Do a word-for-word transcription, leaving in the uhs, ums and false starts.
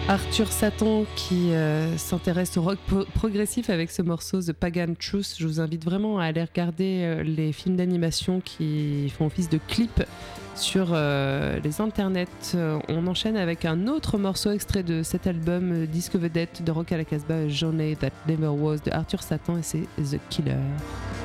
Arthur Satan qui euh, s'intéresse au rock po- progressif avec ce morceau The Pagan Truth. Je vous invite vraiment à aller regarder euh, les films d'animation qui font office de clips sur euh, les internets. Euh, on enchaîne avec un autre morceau extrait de cet album euh, disque vedette de Rock à la Casbah, Journey That Never Was de Arthur Satan, et c'est The Killer.